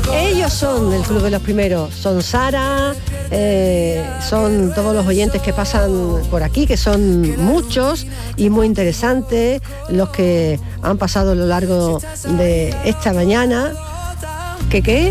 Ellos son el Club de los Primeros, son Sara, son todos los oyentes que pasan por aquí, que son muchos y muy interesantes, los que han pasado a lo largo de esta mañana. ¿Qué?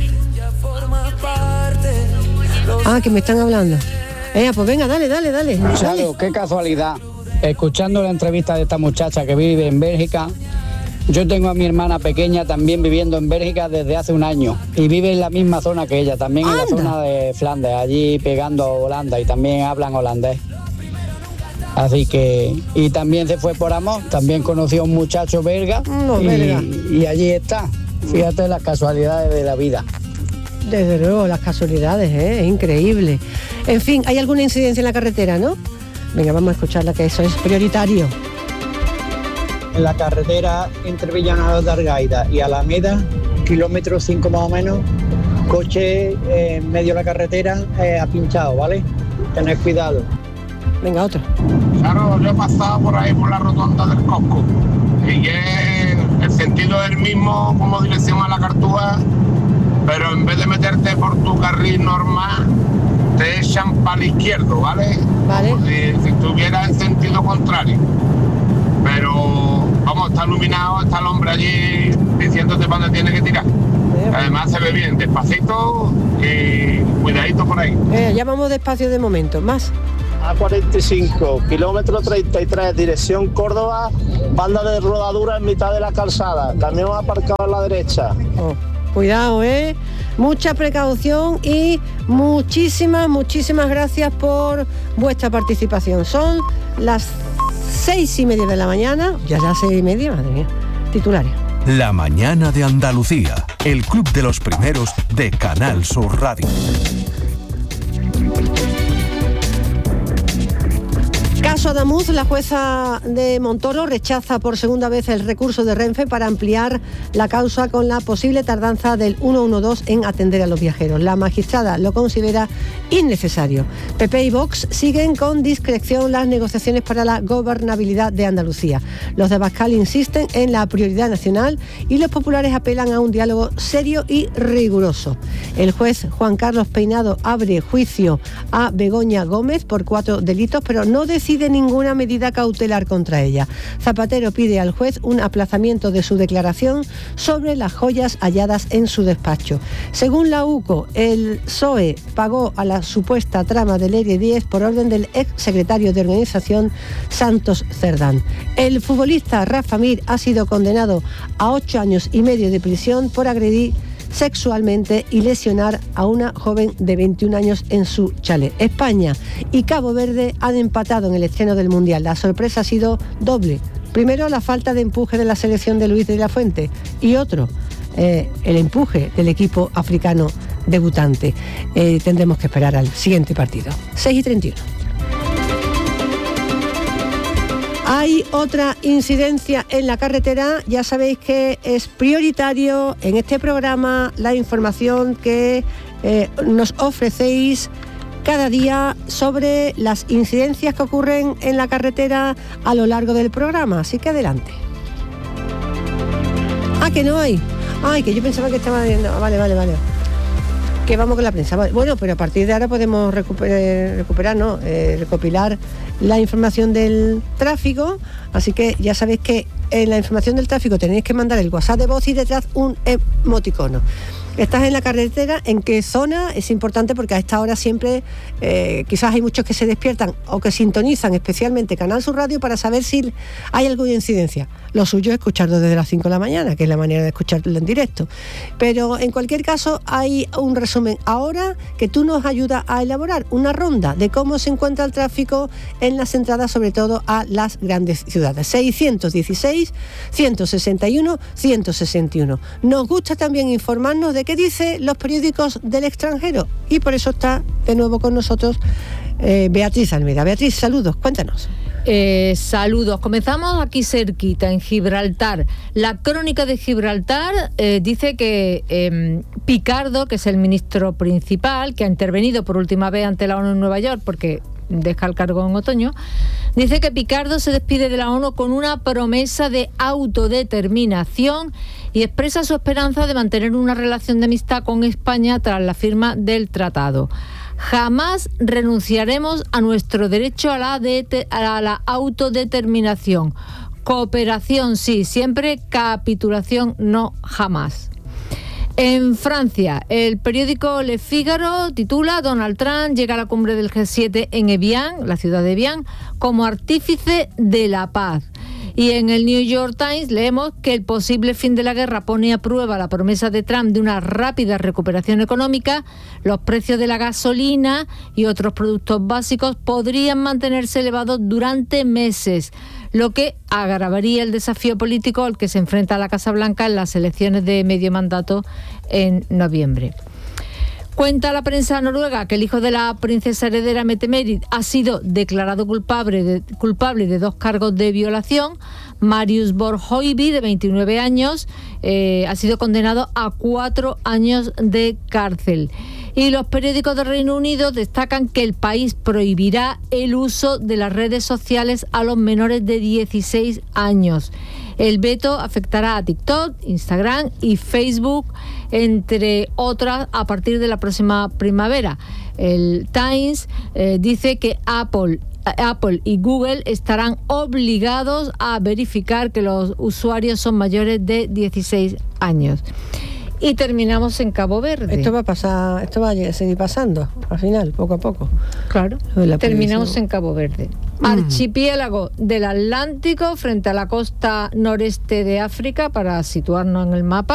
Que me están hablando. Pues venga, dale. Claro, qué casualidad. Escuchando la entrevista de esta muchacha que vive en Bélgica, yo tengo a mi hermana pequeña también viviendo en Bélgica desde hace un año y vive en la misma zona que ella, también en la zona de Flandes, allí pegando a Holanda, y también hablan holandés. Así que, y también se fue por amor, también conoció a un muchacho belga, y allí está. Fíjate las casualidades de la vida. Desde luego, las casualidades, es increíble. En fin, ¿hay alguna incidencia en la carretera, no? Venga, vamos a escucharla, que eso es prioritario. En la carretera entre Villanueva de Argaida y Alameda, kilómetro 5 más o menos, coche en medio de la carretera ha pinchado, ¿vale? Tened cuidado. Venga, otro. Claro, yo he pasado por ahí por la rotonda del Cosco y el sentido es el mismo como dirección a la Cartuja, pero en vez de meterte por tu carril normal, te echan para la izquierda, ¿vale? Vale. Si estuviera en sentido contrario. Pero, vamos, está iluminado, está el hombre allí diciéndote para dónde tiene que tirar. Además se ve bien, despacito y cuidadito por ahí. Ya vamos despacio de momento, más. A45, kilómetro 33, dirección Córdoba, banda de rodadura en mitad de la calzada, camión aparcado a la derecha. Cuidado, mucha precaución y muchísimas gracias por vuestra participación. Son las 6:30 de la mañana, ya 6:30, madre mía, titulares. La mañana de Andalucía, el Club de los Primeros de Canal Sur Radio. Caso Adamuz, la jueza de Montoro rechaza por segunda vez el recurso de Renfe para ampliar la causa con la posible tardanza del 112 en atender a los viajeros. La magistrada lo considera innecesario. PP y Vox siguen con discreción las negociaciones para la gobernabilidad de Andalucía. Los de Abascal insisten en la prioridad nacional y los populares apelan a un diálogo serio y riguroso. El juez Juan Carlos Peinado abre juicio a Begoña Gómez por 4 delitos, pero no decide ninguna medida cautelar contra ella. Zapatero pide al juez un aplazamiento de su declaración sobre las joyas halladas en su despacho. Según la UCO, el PSOE pagó a la supuesta trama del ERE10 por orden del ex secretario de organización Santos Cerdán. El futbolista Rafa Mir ha sido condenado a 8 años y medio de prisión por agredir sexualmente y lesionar a una joven de 21 años en su chalet. España y Cabo Verde han empatado en el estreno del Mundial. La sorpresa ha sido doble. Primero, la falta de empuje de la selección de Luis de la Fuente, y otro, el empuje del equipo africano debutante. Tendremos que esperar al siguiente partido. 6:31. Hay otra incidencia en la carretera. Ya sabéis que es prioritario en este programa la información que nos ofrecéis cada día sobre las incidencias que ocurren en la carretera a lo largo del programa. Así que adelante. Que no hay. Que yo pensaba que estaba... No, vale. Que vamos con la prensa. Bueno, pero a partir de ahora podemos recopilar la información del tráfico, así que ya sabéis que en la información del tráfico tenéis que mandar el WhatsApp de voz y detrás un emoticono. Estás en la carretera, ¿en qué zona? Es importante porque a esta hora siempre quizás hay muchos que se despiertan o que sintonizan especialmente Canal Sur Radio para saber si hay alguna incidencia. Lo suyo es escucharlo desde las 5 de la mañana, que es la manera de escucharlo en directo. Pero en cualquier caso hay un resumen ahora que tú nos ayudas a elaborar una ronda de cómo se encuentra el tráfico en las entradas, sobre todo a las grandes ciudades. 616, 161, 161. Nos gusta también informarnos de qué dicen los periódicos del extranjero y por eso está de nuevo con nosotros Beatriz Almeida. Beatriz, saludos, cuéntanos. Saludos. Comenzamos aquí cerquita, en Gibraltar. La Crónica de Gibraltar dice que Picardo, que es el ministro principal, que ha intervenido por última vez ante la ONU en Nueva York porque deja el cargo en otoño, dice que Picardo se despide de la ONU con una promesa de autodeterminación y expresa su esperanza de mantener una relación de amistad con España tras la firma del tratado. Jamás renunciaremos a nuestro derecho a la autodeterminación. Cooperación sí, siempre. Capitulación no, jamás. En Francia, el periódico Le Figaro titula: Donald Trump llega a la cumbre del G7 en Evian, la ciudad de Evian, como artífice de la paz. Y en el New York Times leemos que el posible fin de la guerra pone a prueba la promesa de Trump de una rápida recuperación económica. Los precios de la gasolina y otros productos básicos podrían mantenerse elevados durante meses, lo que agravaría el desafío político al que se enfrenta la Casa Blanca en las elecciones de medio mandato en noviembre. Cuenta la prensa noruega que el hijo de la princesa heredera Mette-Marit ha sido declarado culpable de 2 cargos de violación. Marius Borg-Høiby, de 29 años, ha sido condenado a 4 años de cárcel. Y los periódicos del Reino Unido destacan que el país prohibirá el uso de las redes sociales a los menores de 16 años. El veto afectará a TikTok, Instagram y Facebook, entre otras, a partir de la próxima primavera. El Times dice que Apple y Google estarán obligados a verificar que los usuarios son mayores de 16 años. Y terminamos en Cabo Verde. Esto va a seguir pasando, al final, poco a poco. Claro, terminamos en Cabo Verde. Archipiélago del Atlántico frente a la costa noreste de África, para situarnos en el mapa.